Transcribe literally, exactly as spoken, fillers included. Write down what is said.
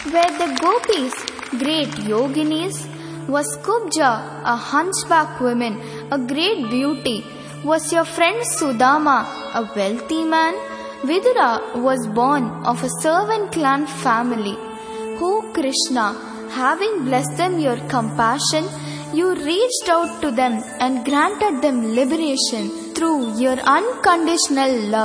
were the gopis, great yoginis? Was Kubja, a hunchback woman, a great beauty? Was your friend Sudama a wealthy man? Vidura was born of a servant clan family. O Krishna, having blessed them your compassion, you reached out to them and granted them liberation through your unconditional love.